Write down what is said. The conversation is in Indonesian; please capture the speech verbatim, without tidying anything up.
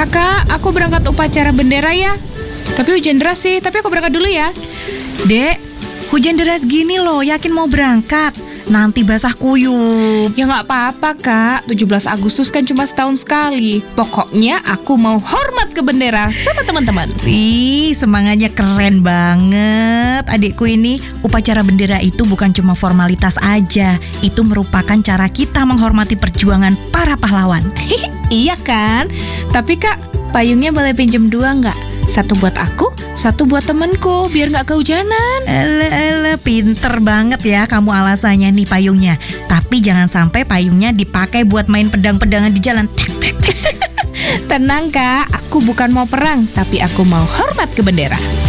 Kakak, aku berangkat upacara bendera ya. Tapi hujan deras sih, tapi aku berangkat dulu ya. Dek, hujan deras gini loh, yakin mau berangkat? Nanti basah kuyup. Ya nggak apa-apa kak, tujuh belas Agustus kan cuma setahun sekali. Pokoknya aku mau hormat ke bendera sama teman-teman. Wih, semangatnya keren banget adikku ini. Upacara bendera itu bukan cuma formalitas aja. Itu merupakan cara kita menghormati perjuangan para pahlawan. Iya kan? Tapi kak, payungnya boleh pinjem dua nggak? Satu buat aku, satu buat temenku, biar nggak kehujanan. Ele, ele, pinter banget ya kamu alasannya nih payungnya. Tapi jangan sampai payungnya dipakai buat main pedang-pedangan di jalan. Tenang kak, aku bukan mau perang, tapi aku mau hormat ke bendera.